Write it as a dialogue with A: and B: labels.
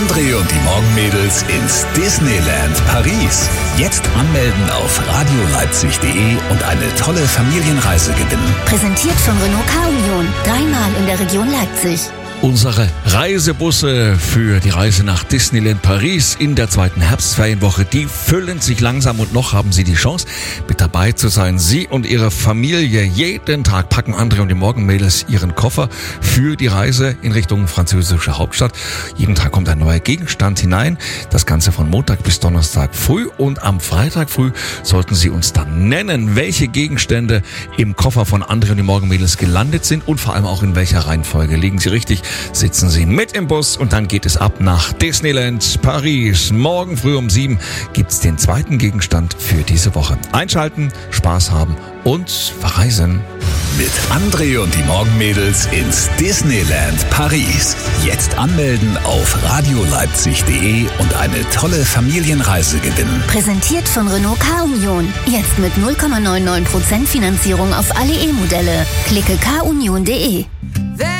A: André und die Morgenmädels ins Disneyland Paris. Jetzt anmelden auf radioleipzig.de und eine tolle Familienreise gewinnen.
B: Präsentiert von Renault K-Union. 3-mal in der Region Leipzig.
C: Unsere Reisebusse für die Reise nach Disneyland Paris in der zweiten Herbstferienwoche, die füllen sich langsam und noch haben Sie die Chance, mit dabei zu sein. Sie und Ihre Familie, jeden Tag packen André und die Morgenmädels ihren Koffer für die Reise in Richtung französische Hauptstadt. Jeden Tag kommt ein neuer Gegenstand hinein. Das Ganze von Montag bis Donnerstag früh, und am Freitag früh sollten Sie uns dann nennen, welche Gegenstände im Koffer von André und die Morgenmädels gelandet sind und vor allem auch in welcher Reihenfolge. Liegen Sie richtig, sitzen Sie mit im Bus und dann geht es ab nach Disneyland Paris. Morgen früh um 7 gibt's den zweiten Gegenstand für diese Woche. Einschalten, Spaß haben und verreisen.
A: Mit André und die Morgenmädels ins Disneyland Paris. Jetzt anmelden auf radioleipzig.de und eine tolle Familienreise gewinnen.
B: Präsentiert von Renault K-Union. Jetzt mit 0,99% Finanzierung auf alle E-Modelle. Klicke kunion.de.